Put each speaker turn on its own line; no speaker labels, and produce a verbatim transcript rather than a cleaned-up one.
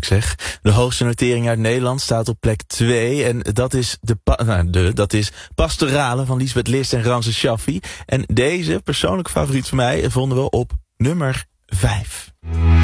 zeg. De hoogste notering uit Nederland staat op plek twee. En dat is, de, pa- nou, de, dat is Pastorale van Liesbeth List en Ramse Shaffi. En deze, persoonlijke favoriet van mij, vonden we op nummer vijf.